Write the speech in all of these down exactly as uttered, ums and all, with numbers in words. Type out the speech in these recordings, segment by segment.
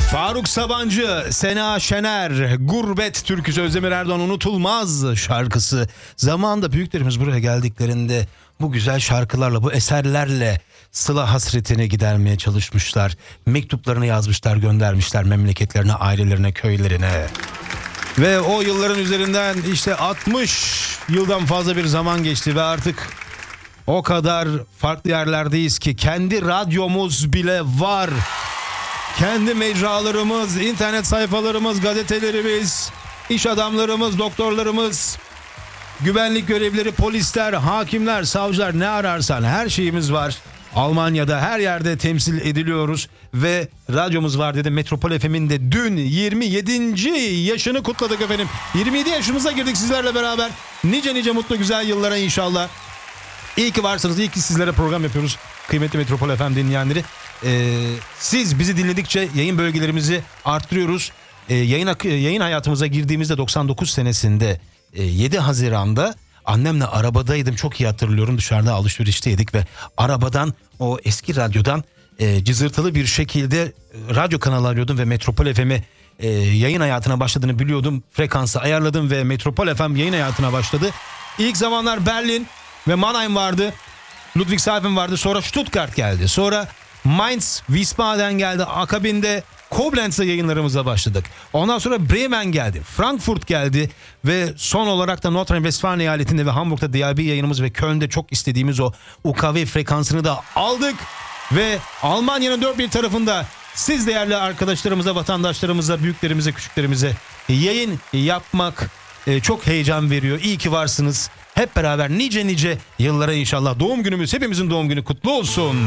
Faruk Sabancı, Sena Şener, Gurbet türküsü, Özdemir Erdoğan unutulmaz şarkısı. Zamanında büyüklerimiz buraya geldiklerinde bu güzel şarkılarla, bu eserlerle sıla hasretini gidermeye çalışmışlar. Mektuplarını yazmışlar, göndermişler memleketlerine, ailelerine, köylerine. Ve o yılların üzerinden işte altmış yıldan fazla bir zaman geçti ve artık o kadar farklı yerlerdeyiz ki kendi radyomuz bile var. Kendi mecralarımız, internet sayfalarımız, gazetelerimiz, iş adamlarımız, doktorlarımız, güvenlik görevlileri, polisler, hakimler, savcılar, ne ararsan her şeyimiz var. Almanya'da her yerde temsil ediliyoruz ve radyomuz var dedim. Metropol F M'in de dün yirmi yedinci yaşını kutladık efendim. yirmi yedi yaşımıza girdik sizlerle beraber. Nice nice mutlu güzel yıllara inşallah. İyi ki varsınız, iyi ki sizlere program yapıyoruz. Kıymetli Metropol F M dinleyenleri. Ee, siz bizi dinledikçe yayın bölgelerimizi arttırıyoruz. Ee, yayın, yayın hayatımıza girdiğimizde doksan dokuz senesinde e, yedi Haziran'da annemle arabadaydım, çok iyi hatırlıyorum. Dışarıda alışverişteydik ve arabadan, o eski radyodan e, cızırtılı bir şekilde e, radyo kanalı arıyordum ve Metropol F M'i e, yayın hayatına başladığını biliyordum. Frekansı ayarladım ve Metropol F M yayın hayatına başladı. İlk zamanlar Berlin ve Mannheim vardı. Ludwigshafen vardı. Sonra Stuttgart geldi. Sonra Mainz, Wiesbaden geldi. Akabinde Koblenz'e yayınlarımıza başladık. Ondan sonra Bremen geldi. Frankfurt geldi. Ve son olarak da Nordrhein-Westfalen eyaletinde ve Hamburg'da D I B yayınımız ve Köln'de çok istediğimiz o U K V frekansını da aldık. Ve Almanya'nın dört bir tarafında siz değerli arkadaşlarımıza, vatandaşlarımıza, büyüklerimize, küçüklerimize yayın yapmak çok heyecan veriyor. İyi ki varsınız. Hep beraber nice nice yıllara inşallah. Doğum günümüz, hepimizin doğum günü kutlu olsun.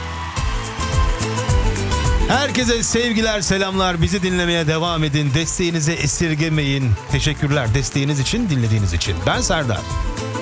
Herkese sevgiler, selamlar. Bizi dinlemeye devam edin. Desteğinizi esirgemeyin. Teşekkürler desteğiniz için, dinlediğiniz için. Ben Serdar.